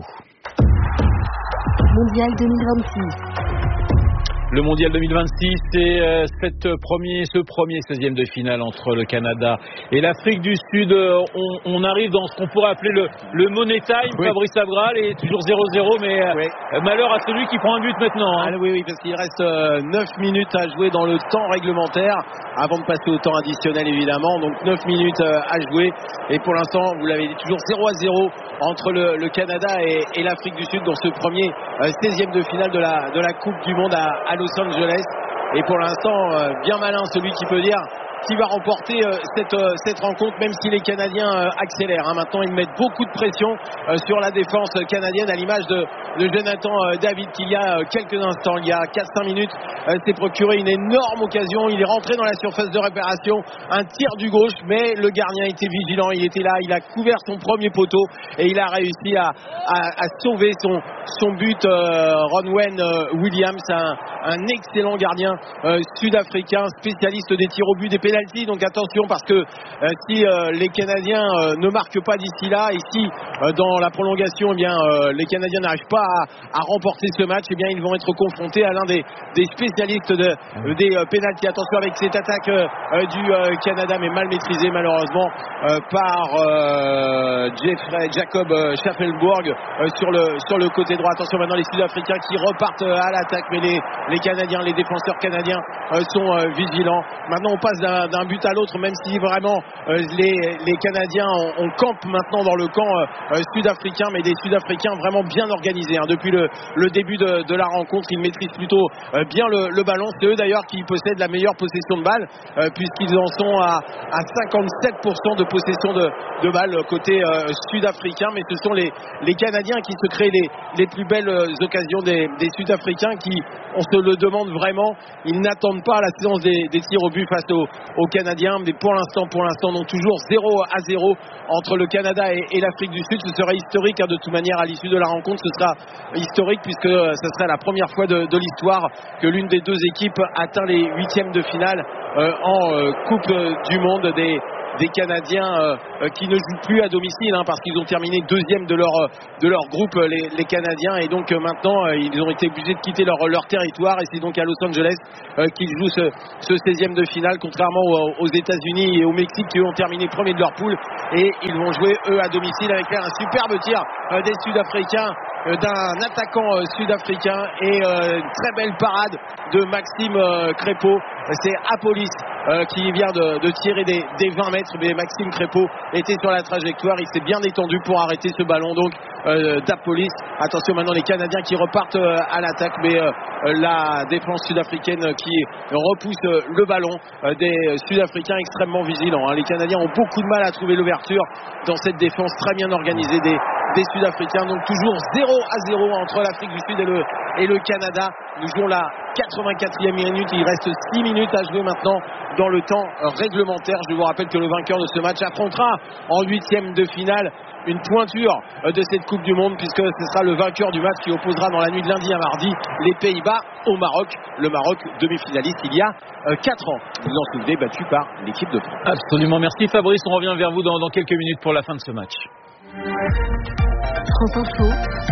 Mondial deux mille vingt-six. Le mondial deux mille vingt-six, c'est euh, cette premier, ce premier seizième de finale entre le Canada et l'Afrique du Sud. Euh, on, on arrive dans ce qu'on pourrait appeler le, le money time. Oui. Fabrice Abgral est toujours zéro zéro, mais euh, oui. malheur à celui qui prend un but maintenant. Hein. Ah, oui, oui, parce qu'il reste euh, neuf minutes à jouer dans le temps réglementaire avant de passer au temps additionnel, évidemment. Donc neuf minutes euh, à jouer. Et pour l'instant, vous l'avez dit, toujours zéro à zéro entre le, le Canada et, et l'Afrique du Sud dans ce premier euh, seizième de finale de la, de la Coupe du Monde à, à Los Angeles. Et pour l'instant, euh, bien malin celui qui peut dire qui va remporter euh, cette, euh, cette rencontre, même si les Canadiens euh, accélèrent. Hein. Maintenant, ils mettent beaucoup de pression euh, sur la défense canadienne, à l'image de, de Jonathan euh, David, qui il y a euh, quelques instants, il y a quatre cinq minutes, euh, s'est procuré une énorme occasion. Il est rentré dans la surface de réparation, un tir du gauche, mais le gardien était vigilant, il était là, il a couvert son premier poteau et il a réussi à, à, à sauver son, son but. euh, Ronwen euh, Williams, un, un excellent gardien euh, sud-africain, spécialiste des tirs au but, des pénalités. Donc attention, parce que euh, si euh, les Canadiens euh, ne marquent pas d'ici là, et si euh, dans la prolongation eh bien, euh, les Canadiens n'arrivent pas à, à remporter ce match, eh bien, ils vont être confrontés à l'un des, des spécialistes de, euh, des euh, pénaltys. Attention avec cette attaque euh, euh, du euh, Canada, mais mal maîtrisée malheureusement euh, par euh, Jeffrey, Jacob euh, Schaffelburg euh, sur, le, sur le côté droit. Attention maintenant les Sud-Africains qui repartent euh, à l'attaque, mais les, les Canadiens, les défenseurs canadiens euh, sont euh, vigilants. Maintenant on passe d'un, d'un but à l'autre, même si vraiment euh, les, les Canadiens on, on campe maintenant dans le camp euh, sud-africain, mais des Sud-Africains vraiment bien organisés hein. Depuis le, le début de, de la rencontre, ils maîtrisent plutôt euh, bien le, le ballon. C'est eux d'ailleurs qui possèdent la meilleure possession de balle euh, puisqu'ils en sont à, à cinquante-sept pour cent de possession de, de balle côté euh, sud-africain, mais ce sont les, les Canadiens qui se créent les, les plus belles occasions des, des Sud-Africains qui, on se le demande vraiment, ils n'attendent pas la séance des, des tirs au but face aux, aux Canadiens, mais pour l'instant, pour l'instant, donc toujours zéro à zéro entre le Canada et, et l'Afrique du Sud. Ce serait historique hein, de toute manière à l'issue de la rencontre, ce sera historique puisque euh, ce serait la première fois de, de l'histoire que l'une des deux équipes atteint les huitièmes de finale euh, en euh, Coupe du Monde des des Canadiens euh, qui ne jouent plus à domicile hein, parce qu'ils ont terminé deuxième de leur de leur groupe les, les Canadiens, et donc euh, maintenant euh, ils ont été obligés de quitter leur leur territoire, et c'est donc à Los Angeles euh, qu'ils jouent ce, ce seizième de finale, contrairement aux, aux États-Unis et au Mexique qui eux ont terminé premier de leur poule, et ils vont jouer eux à domicile avec là, un superbe tir euh, des Sud-Africains, euh, d'un attaquant euh, sud-africain, et euh, une très belle parade de Maxime euh, Crépeau. C'est Apolis euh, qui vient de, de tirer des, des vingt mètres, mais Maxime Crépeau était sur la trajectoire, il s'est bien détendu pour arrêter ce ballon donc euh, d'Apolis. Attention maintenant les Canadiens qui repartent euh, à l'attaque, mais euh, la défense sud-africaine qui repousse euh, le ballon euh, des Sud-Africains extrêmement vigilants hein. Les Canadiens ont beaucoup de mal à trouver l'ouverture dans cette défense très bien organisée des, des Sud-Africains, donc toujours zéro à zéro entre l'Afrique du Sud et le, et le Canada. Nous jouons la quatre-vingt-quatrième minute, il reste six minutes à jouer maintenant dans le temps réglementaire. Je vous rappelle que le vainqueur de ce match affrontera en huitième de finale une pointure de cette Coupe du Monde, puisque ce sera le vainqueur du match qui opposera dans la nuit de lundi à mardi les Pays-Bas au Maroc. Le Maroc, demi-finaliste il y a quatre ans. Vous vous en souvenez, battu par l'équipe de France. Absolument, merci Fabrice. On revient vers vous dans, dans quelques minutes pour la fin de ce match. France Info,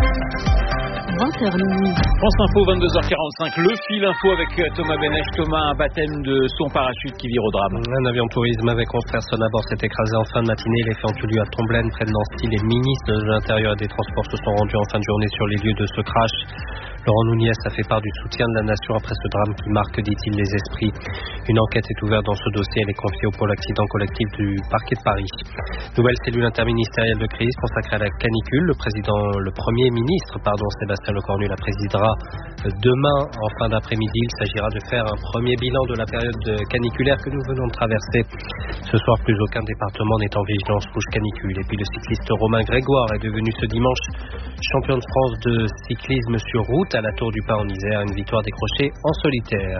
vingt heures minuit. France Info, vingt-deux heures quarante-cinq. Le fil info avec Thomas Benech. Thomas, un baptême de son parachute qui vire au drame. Un avion de tourisme avec onze personnes à bord s'est écrasé en fin de matinée. Les faits ont eu lieu à Tomblaine, près de Nancy. Les ministres de l'Intérieur et des Transports se sont rendus en fin de journée sur les lieux de ce crash. Laurent Nunez a fait part du soutien de la nation après ce drame qui marque, dit-il, les esprits. Une enquête est ouverte dans ce dossier. Elle est confiée au pôle accident collectif du parquet de Paris. Nouvelle cellule interministérielle de crise consacrée à la canicule. Le président, le premier ministre, pardon, Sébastien Lecornu la présidera demain en fin d'après-midi. Il s'agira de faire un premier bilan de la période caniculaire que nous venons de traverser. Ce soir, plus aucun département n'est en vigilance rouge canicule. Et puis le cycliste Romain Grégoire est devenu ce dimanche champion de France de cyclisme sur route à la Tour du Pin en Isère, une victoire décrochée en solitaire.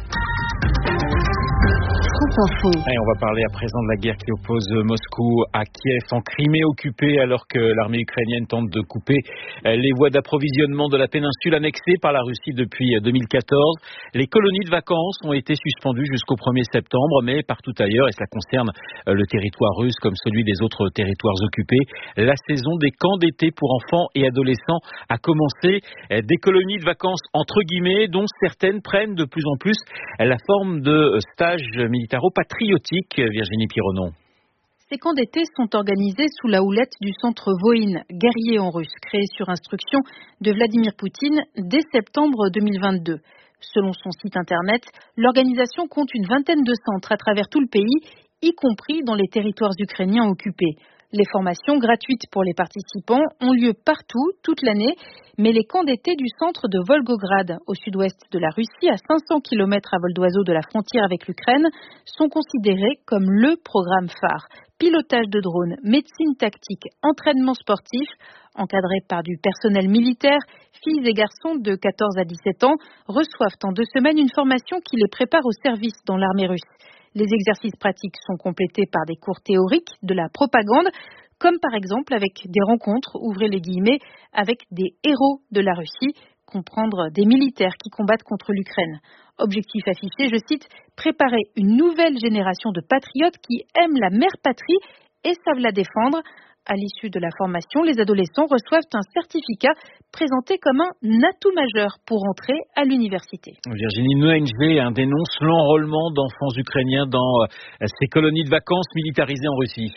Et on va parler à présent de la guerre qui oppose Moscou à Kiev, en Crimée occupée, alors que l'armée ukrainienne tente de couper les voies d'approvisionnement de la péninsule annexée par la Russie depuis deux mille quatorze. Les colonies de vacances ont été suspendues jusqu'au premier septembre, mais partout ailleurs, et ça concerne le territoire russe comme celui des autres territoires occupés, la saison des camps d'été pour enfants et adolescents a commencé. Des colonies de vacances entre guillemets, dont certaines prennent de plus en plus la forme de stages militaro-patriotiques. Virginie Pironon. Ces camps d'été sont organisés sous la houlette du centre Voïne, guerrier en russe, créé sur instruction de Vladimir Poutine dès septembre deux mille vingt-deux. Selon son site internet, l'organisation compte une vingtaine de centres à travers tout le pays, y compris dans les territoires ukrainiens occupés. Les formations gratuites pour les participants ont lieu partout, toute l'année, mais les camps d'été du centre de Volgograd, au sud-ouest de la Russie, à cinq cents kilomètres à vol d'oiseau de la frontière avec l'Ukraine, sont considérés comme le programme phare. Pilotage de drones, médecine tactique, entraînement sportif, encadrés par du personnel militaire, filles et garçons de quatorze à dix-sept ans reçoivent en deux semaines une formation qui les prépare au service dans l'armée russe. Les exercices pratiques sont complétés par des cours théoriques de la propagande, comme par exemple avec des rencontres, ouvrez les guillemets, avec des héros de la Russie, comprendre des militaires qui combattent contre l'Ukraine. Objectif affiché, je cite, préparer une nouvelle génération de patriotes qui aiment la mère patrie et savent la défendre. À l'issue de la formation, les adolescents reçoivent un certificat présenté comme un atout majeur pour entrer à l'université. Virginie, une O N G dénonce l'enrôlement d'enfants ukrainiens dans ces colonies de vacances militarisées en Russie.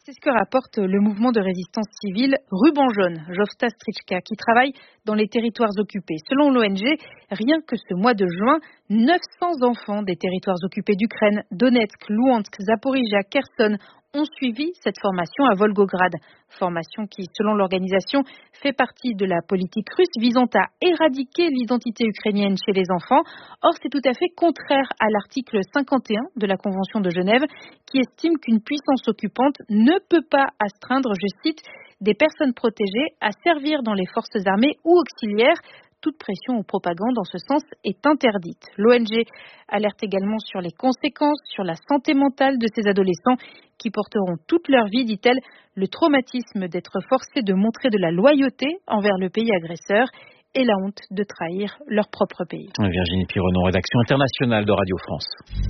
C'est ce que rapporte le mouvement de résistance civile Ruban Jaune, Jovsta Strička, qui travaille dans les territoires occupés. Selon l'O N G, rien que ce mois de juin, neuf cents enfants des territoires occupés d'Ukraine, Donetsk, Louhansk, Zaporizhia, Kherson, ont suivi cette formation à Volgograd. Formation qui, selon l'organisation, fait partie de la politique russe visant à éradiquer l'identité ukrainienne chez les enfants. Or, c'est tout à fait contraire à l'article cinquante et un de la Convention de Genève qui estime qu'une puissance occupante ne peut pas astreindre, je cite, des personnes protégées à servir dans les forces armées ou auxiliaires. Toute pression ou propagande en ce sens est interdite. L'O N G alerte également sur les conséquences sur la santé mentale de ces adolescents qui porteront toute leur vie, dit-elle, le traumatisme d'être forcés de montrer de la loyauté envers le pays agresseur et la honte de trahir leur propre pays. Virginie Pironon, rédaction internationale de Radio France.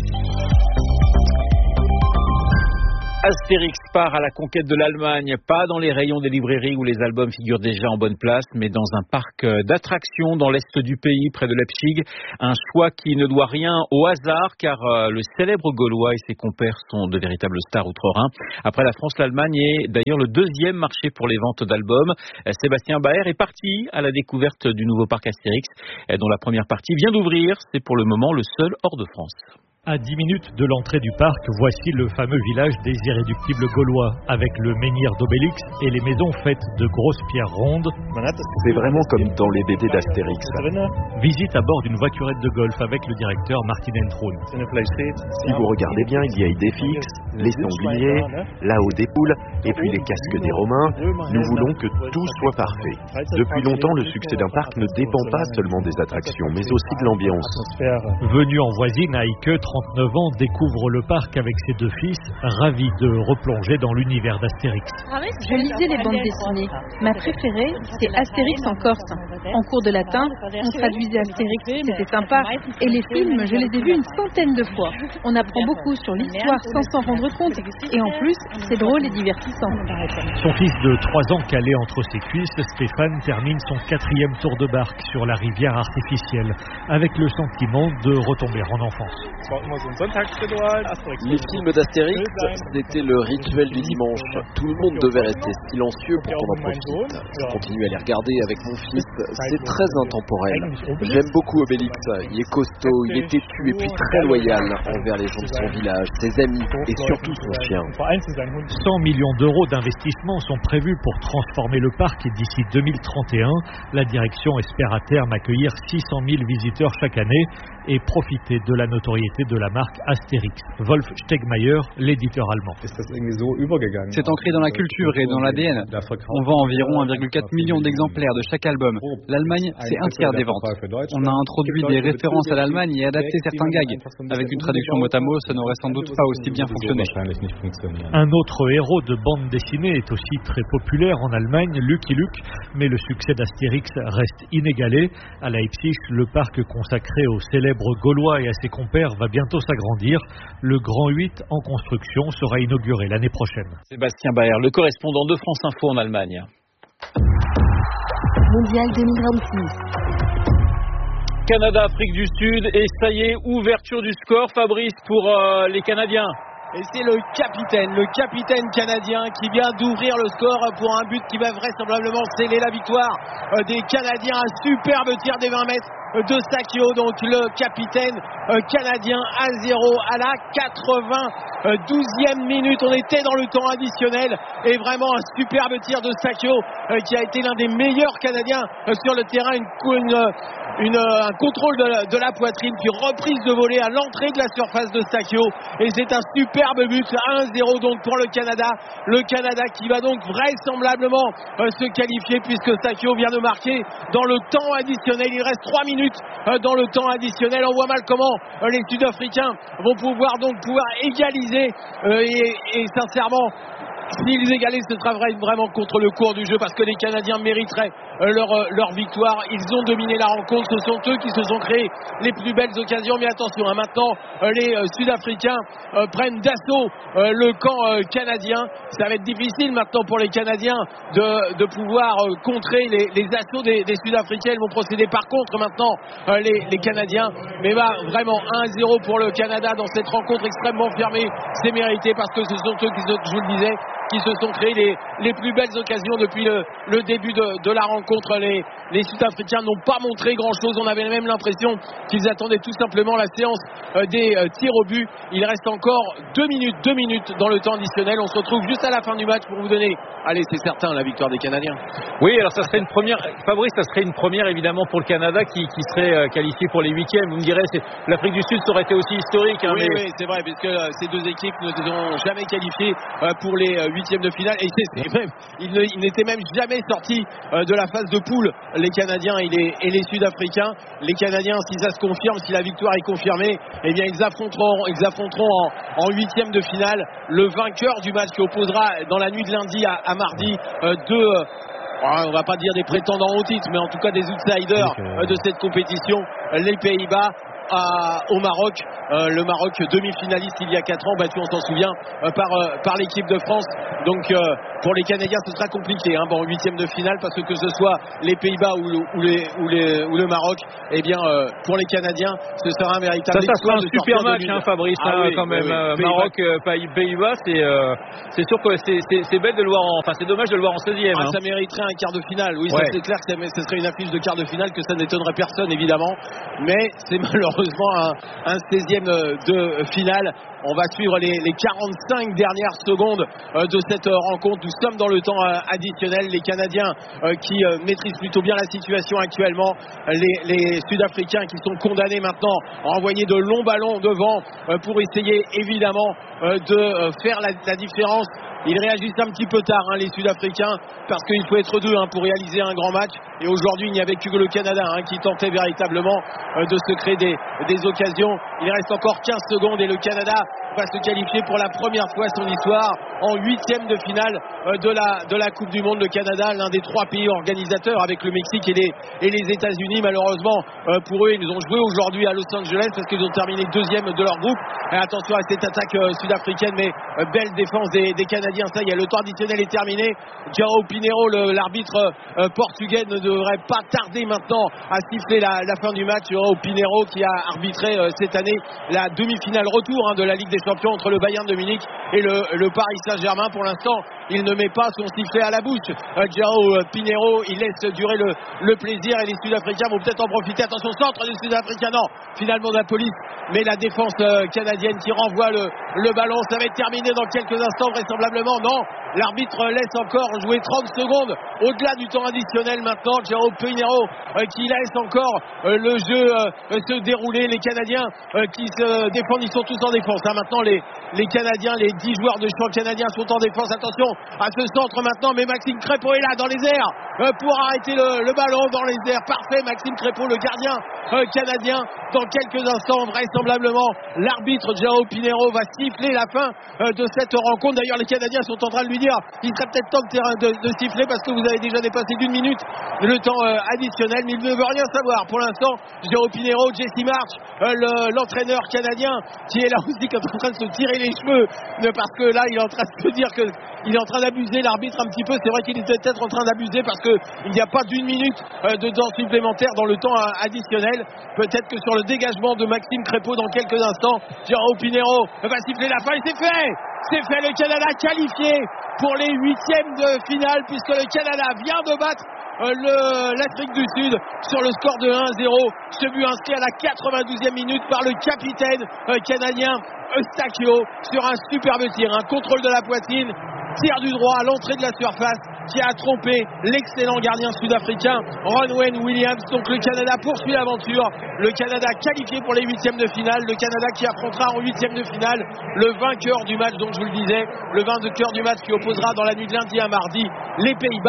Astérix part à la conquête de l'Allemagne, pas dans les rayons des librairies où les albums figurent déjà en bonne place, mais dans un parc d'attractions dans l'est du pays, près de Leipzig. Un choix qui ne doit rien au hasard, car le célèbre Gaulois et ses compères sont de véritables stars outre-Rhin. Après la France, l'Allemagne est d'ailleurs le deuxième marché pour les ventes d'albums. Sébastien Baer est parti à la découverte du nouveau parc Astérix, dont la première partie vient d'ouvrir. C'est pour le moment le seul hors de France. À dix minutes de l'entrée du parc, voici le fameux village des irréductibles gaulois, avec le menhir d'Obélix et les maisons faites de grosses pierres rondes. C'est vraiment comme dans les B D d'Astérix. Visite à bord d'une voiturette de golf avec le directeur Martin Entroun. Si vous regardez bien, il y a Idéfix, les sangliers, là-haut des poules, et puis les casques des Romains. Nous voulons que tout soit parfait. Depuis longtemps, le succès d'un parc ne dépend pas seulement des attractions, mais aussi de l'ambiance. Venu en voisine, Heike, trente-neuf ans, découvre le parc avec ses deux fils, ravis de replonger dans l'univers d'Astérix. Je lisais les bandes dessinées. Ma préférée, c'est Astérix en Corse. En cours de latin, on traduisait Astérix, c'était sympa. Et les films, je les ai vus une centaine de fois. On apprend beaucoup sur l'histoire sans s'en rendre compte. Et en plus, c'est drôle et divertissant. Son fils de trois ans calé entre ses cuisses, Stéphane termine son quatrième tour de barque sur la rivière artificielle, avec le sentiment de retomber en enfance. Les films d'Astérix, c'était le rituel du dimanche. Tout le monde devait rester silencieux pour qu'on en profite. Je continue à les regarder avec mon fils. C'est très intemporel. J'aime beaucoup Obélix. Il est costaud, il est têtu et puis très loyal envers les gens de son village, ses amis et surtout son chien. cent millions d'euros d'investissement sont prévus pour transformer le parc d'ici deux mille trente et un. La direction espère à terme accueillir six cent mille visiteurs chaque année et profiter de la notoriété de la marque Astérix. Wolf Stegmaier, l'éditeur allemand. C'est ancré dans la culture et dans l'A D N. On vend environ un virgule quatre million d'exemplaires de chaque album. L'Allemagne, c'est un tiers des ventes. On a introduit des références à l'Allemagne et adapté certains gags. Avec une traduction mot à mot, ça n'aurait sans doute pas aussi bien fonctionné. Un autre héros de bande dessinée est aussi très populaire en Allemagne, Lucky Luke, mais le succès d'Astérix reste inégalé. À Leipzig, le parc consacré aux célèbres Gaulois et à ses compères va bientôt s'agrandir. Le Grand huit en construction sera inauguré l'année prochaine. Sébastien Baer, le correspondant de France Info en Allemagne. Mondial deux mille vingt-six. Canada, Afrique du Sud, et ça y est, ouverture du score, Fabrice, pour euh, les Canadiens. Et c'est le capitaine, le capitaine canadien qui vient d'ouvrir le score pour un but qui va vraisemblablement sceller la victoire des Canadiens. Un superbe tir des vingt mètres de Sakio, donc le capitaine canadien à zéro à la quatre-vingt-douzième minute. On était dans le temps additionnel et vraiment un superbe tir de Sakio qui a été l'un des meilleurs Canadiens sur le terrain. Une, une, une, un contrôle de la, de la poitrine puis reprise de volée à l'entrée de la surface de Sakio et c'est un superbe but. Un zéro donc pour le Canada. Le Canada qui va donc vraisemblablement euh, se qualifier puisque Sakio vient de marquer dans le temps additionnel. Il reste trois minutes euh, dans le temps additionnel. On voit mal comment euh, les Sud-Africains vont pouvoir donc pouvoir égaliser euh, et, et sincèrement s'ils égalisent, ce sera vraiment contre le cours du jeu parce que les Canadiens mériteraient leur, leur victoire. Ils ont dominé la rencontre, ce sont eux qui se sont créés les plus belles occasions. Mais attention, hein, maintenant les euh, Sud-Africains euh, prennent d'assaut euh, le camp euh, canadien. Ça va être difficile maintenant pour les Canadiens de, de pouvoir euh, contrer les, les assauts des, des Sud-Africains. Ils vont procéder par contre maintenant euh, les, les Canadiens. Mais bah, vraiment un à zéro pour le Canada dans cette rencontre extrêmement fermée. C'est mérité parce que ce sont eux qui, je vous le disais, qui se sont créés les, les plus belles occasions depuis le, le début de, de la rencontre. Les, les Sud-Africains n'ont pas montré grand-chose. On avait même l'impression qu'ils attendaient tout simplement la séance euh, des euh, tirs au but. Il reste encore deux minutes, deux minutes dans le temps additionnel. On se retrouve juste à la fin du match pour vous donner, allez, c'est certain, la victoire des Canadiens. Oui, alors ça serait une première, Fabrice, ça serait une première évidemment pour le Canada qui, qui serait euh, qualifié pour les huitièmes. Vous me direz, c'est, l'Afrique du Sud, ça aurait été aussi historique. Hein, oui, mais... oui, c'est vrai, puisque euh, ces deux équipes ne sont jamais qualifiées euh, pour les euh, huitièmes de finale. Et c'est, c'est même, ils, ne, ils n'étaient même jamais sortis euh, de la phase de poule, les Canadiens et les, et les Sud-Africains. Les Canadiens, si ça se confirme, si la victoire est confirmée, eh bien ils affronteront, ils affronteront en, en huitième de finale le vainqueur du match qui opposera dans la nuit de lundi à, à mardi euh, deux. Euh, on va pas dire des prétendants au titre, mais en tout cas des outsiders euh, de cette compétition, les Pays-Bas. À, au Maroc, euh, le Maroc demi-finaliste il y a quatre ans, battu on s'en souvient euh, par, euh, par l'équipe de France. Donc euh, pour les Canadiens ce sera compliqué hein, bon, en huitième de finale, parce que que ce soit les Pays-Bas ou, ou, les, ou, les, ou le Maroc, eh bien euh, pour les Canadiens ce sera un véritable ça, ça sera un super match hein, Fabrice, ah, hein, oui, quand même oui, oui. Maroc, euh, Pays-Bas, c'est, euh, c'est sûr que c'est, c'est, c'est bête de le voir en, enfin c'est dommage de le voir en seizième. Ah, hein. Ça mériterait un quart de finale, oui, ouais. Ça c'est clair que ça, ce serait une affiche de quart de finale, que ça n'étonnerait personne évidemment, mais c'est malheureusement un, un seizième de finale. On va suivre les, les quarante-cinq dernières secondes euh, de cette euh, rencontre. Nous sommes dans le temps euh, additionnel. Les Canadiens euh, qui euh, maîtrisent plutôt bien la situation actuellement. Les, les Sud-Africains qui sont condamnés maintenant à envoyer de longs ballons devant euh, pour essayer évidemment euh, de euh, faire la, la différence. Ils réagissent un petit peu tard, hein, les Sud-Africains, parce qu'il faut être deux hein, pour réaliser un grand match. Et aujourd'hui, il n'y avait que le Canada hein, qui tentait véritablement euh, de se créer des, des occasions. Il reste encore quinze secondes et le Canada va se qualifier pour la première fois son histoire en huitième de finale euh, de, la, de la Coupe du Monde. Le Canada, l'un des trois pays organisateurs avec le Mexique et les, et les États-Unis. Malheureusement, euh, pour eux, ils ont joué aujourd'hui à Los Angeles parce qu'ils ont terminé deuxième de leur groupe. Et attention à cette attaque euh, sud-africaine, mais euh, belle défense des, des Canadiens. Ça y est, le temps additionnel est terminé. João Pinheiro, le, l'arbitre euh, portugais, ne devrait pas tarder maintenant à siffler la, la fin du match. João Pinheiro qui a arbitré euh, cette année la demi-finale retour hein, de la Ligue des Champions entre le Bayern de Munich et le, le Paris Saint-Germain. Pour l'instant, il ne met pas son sifflet à la bouche. Euh, João Pinheiro, il laisse durer le, le plaisir et les Sud-Africains vont peut-être en profiter. Attention, centre des Sud-Africains, non, finalement de la police, mais la défense euh, canadienne qui renvoie le, le ballon. Ça va être terminé dans quelques instants vraisemblablement. Non, l'arbitre laisse encore jouer trente secondes au-delà du temps additionnel maintenant. João Pinheiro euh, qui laisse encore euh, le jeu euh, se dérouler. Les Canadiens euh, qui se défendent, ils sont tous en défense. Hein. Maintenant, les, les Canadiens, les dix joueurs de champ canadiens sont en défense. Attention à ce centre maintenant, mais Maxime Crépeau est là dans les airs euh, pour arrêter le, le ballon dans les airs. Parfait, Maxime Crépeau, le gardien euh, canadien. Dans quelques instants, vraisemblablement, l'arbitre João Pinheiro va siffler la fin euh, de cette rencontre. D'ailleurs, les Canadiens sont en train de lui dire il serait peut-être temps de, de, de siffler parce que vous avez déjà dépassé d'une minute le temps euh, additionnel, mais il ne veut rien savoir. Pour l'instant, João Pinheiro, Jesse March, euh, le, l'entraîneur canadien, qui est là aussi qui est en train de se tirer les cheveux, parce que là, il est en train de se dire que il est en train d'abuser l'arbitre un petit peu. C'est vrai qu'il était peut-être en train d'abuser parce qu'il n'y a pas d'une minute euh, de temps supplémentaire dans le temps euh, additionnel. Peut-être que sur le dégagement de Maxime Crépeau dans quelques instants, João Pinheiro va siffler la fin et c'est fait. C'est fait, le Canada qualifié pour les huitièmes de finale puisque le Canada vient de battre euh, le, l'Afrique du Sud sur le score de un à zéro. Ce but inscrit à la quatre-vingt-douzième minute par le capitaine euh, canadien Eustáquio sur un superbe tir, un contrôle de la poitrine, tir du droit à l'entrée de la surface qui a trompé l'excellent gardien sud-africain Ronwen Williams. Donc le Canada poursuit l'aventure, le Canada qualifié pour les huitièmes de finale, le Canada qui affrontera en huitièmes de finale le vainqueur du match, donc je vous le disais, le vainqueur du match qui opposera dans la nuit de lundi à mardi les Pays-Bas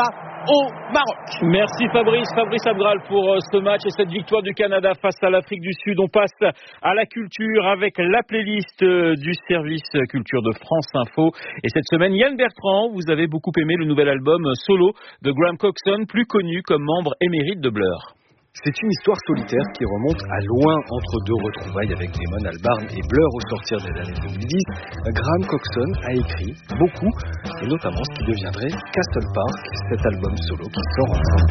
au Maroc. Merci Fabrice, Fabrice Abgral pour ce match et cette victoire du Canada face à l'Afrique du Sud. On passe à la culture avec la playlist du service culture de France Info. Et cette semaine, Yann Bertrand, vous avez beaucoup aimé le nouvel album solo de Graham Coxon, plus connu comme membre émérite de Blur. C'est une histoire solitaire qui remonte à loin entre deux retrouvailles avec Damon Albarn et Blur au sortir des années deux mille dix. Graham Coxon a écrit beaucoup, et notamment ce qui deviendrait Castle Park, cet album solo qui sort en